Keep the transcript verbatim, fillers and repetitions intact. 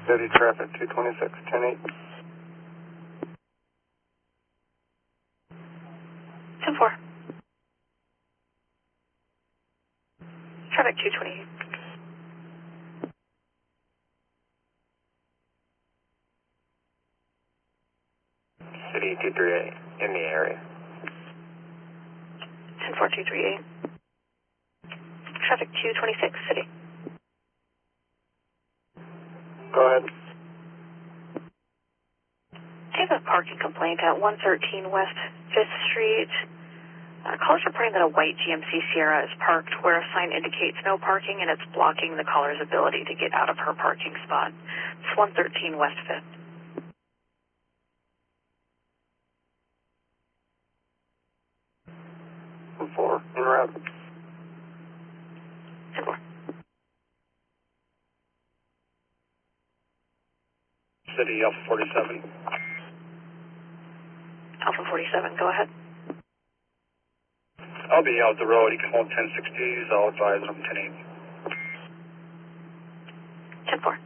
City traffic two twenty-six, ten eight. ten four. Traffic two twenty-eight. City two thirty-eight, in the area. ten four two three eight. Traffic two twenty-six, City. Go ahead. I have a parking complaint at one thirteen West fifth Street. Uh, callers reporting that a white G M C Sierra is parked where a sign indicates no parking and it's blocking the caller's ability to get out of her parking spot. It's one thirteen West fifth. four, en route. ten four. City Alpha forty-seven. Alpha forty-seven, go ahead. I'll be out the road. You can hold ten sixty. I'll advise them ten eight. ten four.